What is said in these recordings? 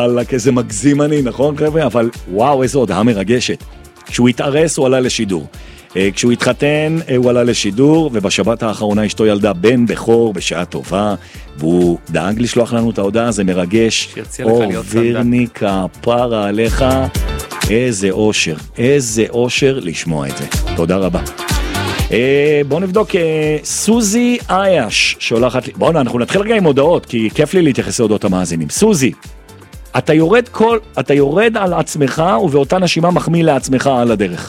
וואלה, איזה מגזים אני, נכון חבר'ה? אבל וואו, איזו הודעה מרגשת. כשהוא התארס הוא עלה לשידור. כשהוא התחתן הוא עלה לשידור, ובשבת האחרונה אשתו ילדה בן בכור בשעה טובה, והוא דאג לשלוח לנו את ההודעה, זה מרגש. וירניק, הפרה עליך, איזה אושר, איזה אושר לשמוע את זה. תודה רבה. בואו נבדוק, סוזי אייש שולחת לי, בואו אנחנו נתחיל רגע עם הודעות, כי כיף לי להתייחס להודעות המאזינים. סוזי, אתה יורד על עצמך, ובאותה נשימה מחמיא לעצמך על הדרך.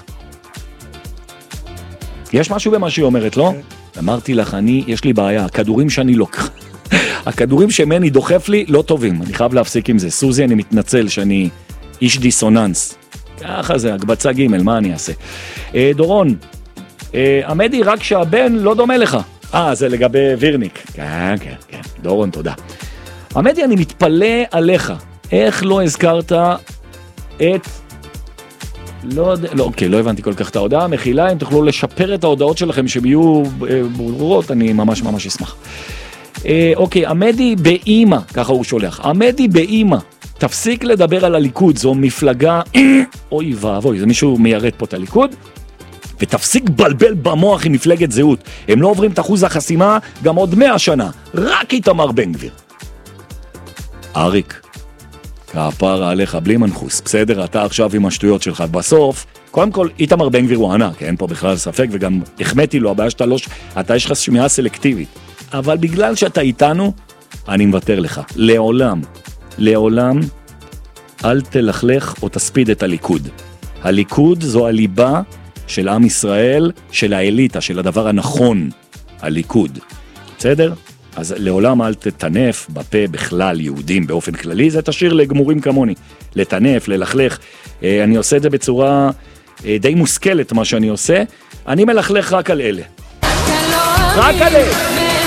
יש משהו במה שהיא אומרת, לא? אמרתי לך, יש לי בעיה, הכדורים שאני לוקח, הכדורים שמני דוחף לי לא טובים, אני חייב להפסיק עם זה. סוזי, אני מתנצל שאני איש דיסוננס. ככה זה, הקבצה ג', מה אני אעשה? דורון, עמדי, רק שהבן לא דומה לך. זה לגבי וירניק. כן, דורון, תודה. עמדי, אני מתפלא עליך. איך לא הזכרת את... אוקיי, לא הבנתי כל כך את ההודעה. מחילה, אם תוכלו לשפר את ההודעות שלכם שיהיו ברורות, אני ממש ממש אשמח. אוקיי, עמדי באמא, ככה הוא שולח. עמדי באמא, תפסיק לדבר על הליכוד, זו מפלגה... אוי ואבוי, זה מישהו מיירד פה את הליכוד? ותפסיק בלבל במוח עם מפלגת זהות. הם לא עוברים את אחוז החסימה גם עוד 100 שנה. רק איתמר בן גביר. אריק, כפרה עליך בלי מנחוס. בסדר, אתה עכשיו עם השטויות שלך. בסוף, קודם כל, איתמר בן גביר הוא ענק, אין פה בכלל ספק, וגם החמאתי לו, הבעיה שאתה לא... אתה יש לך שמיעה סלקטיבית. אבל בגלל שאתה איתנו, אני מוותר לך. לעולם, אל תלכלך או תספיד את הליכוד. הליכוד זו הליבה של עם ישראל, של האליטה, של הדבר הנכון, הליכוד. בסדר? אז לעולם אל תטנף בפה בכלל יהודים באופן כללי, זה תשאיר לגמורים כמוני. לטנף, ללכלך. אני עושה את זה בצורה די מושכלת מה שאני עושה. אני מלכלך רק על אלה. רק על אלה.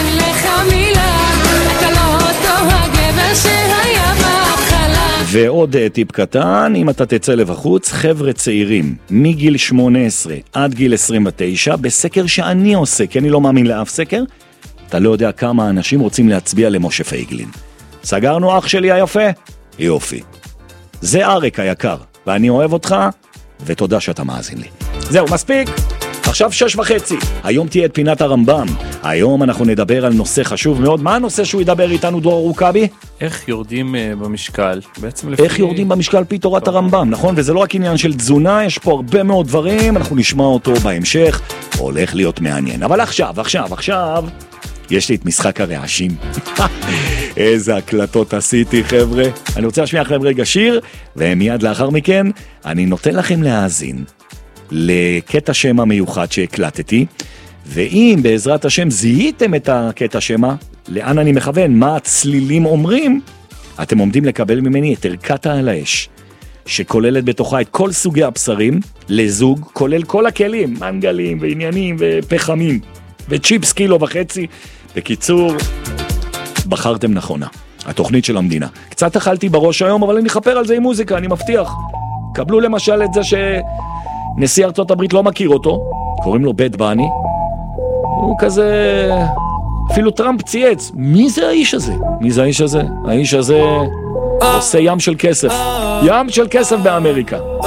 ועוד טיפ קטן, אם אתה תצא לבחוץ, חבר'ה צעירים, מגיל 18 עד גיל 29, בסקר שאני עושה, כי אני לא מאמין לאף סקר, אתה לא יודע כמה אנשים רוצים להצביע למשה פייגלין. סגרנו אח שלי היפה? יופי. זה אריק היקר, ואני אוהב אותך, ותודה שאתה מאזין לי. זהו, מספיק. עכשיו 6:30, היום תהיה את פינת הרמב"ם. היום אנחנו נדבר על נושא חשוב מאוד. מה הנושא שהוא ידבר איתנו, דרור רוקבי? איך יורדים במשקל? איך יורדים במשקל פי תורת הרמב"ם, נכון? וזה לא רק עניין של תזונה, יש פה הרבה מאוד דברים, אנחנו נשמע אותו בהמשך, הולך להיות מעניין. אבל עכשיו, יש לי את משחק הרעשים. איזה הקלטות עשיתי, חבר'ה. אני רוצה להשמיע לכם רגע שיר, ומיד לאחר מכן אני נותן לכם להאזין לקטע שם המיוחד שהקלטתי, ואם בעזרת השם זיהיתם את הקטע שמה, לאן אני מכוון, מה הצלילים אומרים, אתם עומדים לקבל ממני את ערכת על האש, שכוללת בתוכה את כל סוגי הבשרים, לזוג, כולל כל הכלים, מנגלים ועניינים ופחמים, וצ'יפס 1.5 קילו. בקיצור, בחרתם נכונה, התוכנית של המדינה. קצת אכלתי בראש היום, אבל אני אחפר על זה עם מוזיקה, אני מבטיח. קבלו למשל את זה נשיא ארצות הברית לא מכיר אותו, קוראים לו בד בני, הוא כזה, אפילו טראמפ צייץ, מי זה האיש הזה? האיש הזה עושה ים של כסף באמריקה.